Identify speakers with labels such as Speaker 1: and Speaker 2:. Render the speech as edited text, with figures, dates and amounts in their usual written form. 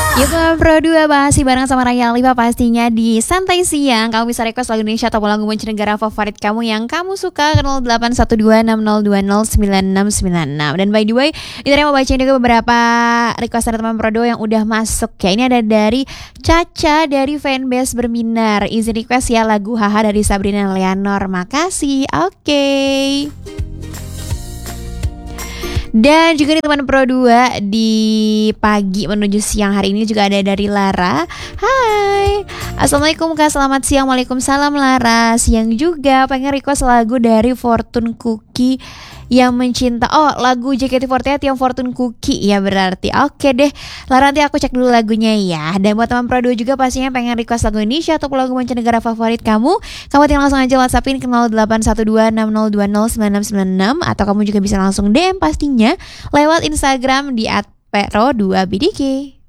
Speaker 1: Youtube Pro 2 masih bareng sama Raya Liva pastinya di Santai Siang. Kamu bisa request lagu Indonesia atau lagu mancanegara favorit kamu yang kamu suka ke 081260209696. Dan by the way, ini mau bacain juga beberapa request dari teman Pro 2 yang udah masuk ya. Ini ada dari Caca dari fanbase Berminar. Izin request ya lagu Haha dari Sabrina Leonor. Makasih. Oke. Dan juga nih teman Pro 2 di pagi menuju siang hari ini juga ada dari Lara. Hai, Assalamualaikum Kak, selamat siang. Waalaikumsalam Lara. Siang juga pengen request lagu dari Fortune Cookie yang mencinta. Oh, lagu JKT48 yang Fortune Cookie ya berarti. Oke deh Lara, nanti aku cek dulu lagunya ya. Dan buat teman Pro 2 juga pastinya pengen request lagu Indonesia atau lagu mancanegara favorit kamu tinggal langsung aja WhatsAppin ke 081260209696. Atau kamu juga bisa langsung DM pastinya lewat Instagram di @pro2bdk.